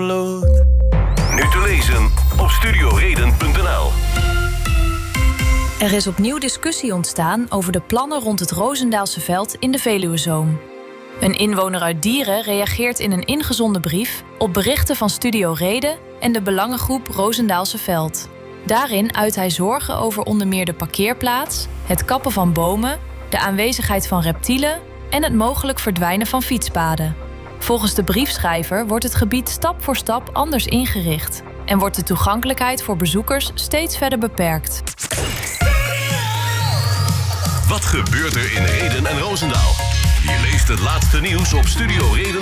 bloed. Nu te lezen op studioreden.nl. Er is opnieuw discussie ontstaan over de plannen rond het Roosendaalse veld in de Veluwezoom. Een inwoner uit Dieren reageert in een ingezonden brief op berichten van Studio Reden en de belangengroep Roosendaalse Veld. Daarin uit hij zorgen over onder meer de parkeerplaats, het kappen van bomen, de aanwezigheid van reptielen en het mogelijk verdwijnen van fietspaden. Volgens de briefschrijver wordt het gebied stap voor stap anders ingericht en wordt de toegankelijkheid voor bezoekers steeds verder beperkt. Wat gebeurt er in Rheden en Roosendaal? Je leest het laatste nieuws op studioreden.nl.